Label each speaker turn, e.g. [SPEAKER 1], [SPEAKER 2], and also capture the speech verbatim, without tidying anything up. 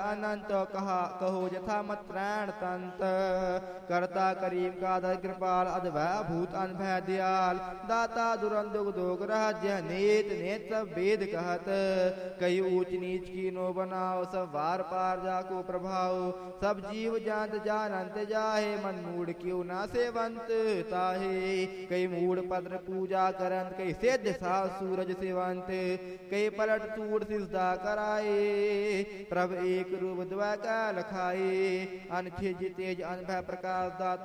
[SPEAKER 1] अनंत कहा कहो यथा मत त्रैण तंत करता करीम का दर कृपाल अद्भय भूत अनभय दयाल दाता दुरंत दुग राज्य नेत नेत सब वेद कहत कई ऊंच नीच की नो बनाओ सब वार पार जाको प्रभाव सब जीव जानत जानंत जाहे मन मूड क्यों ना सेवंत ताहे कई मूड पत्र पूजा करंत कई सिद्ध साव सूरज सेवंत कई पलट सूर सिजदा कराए प्रभ एक रूप द्वै का लखाए अनछिज तेज अनभय प्रकाश दाता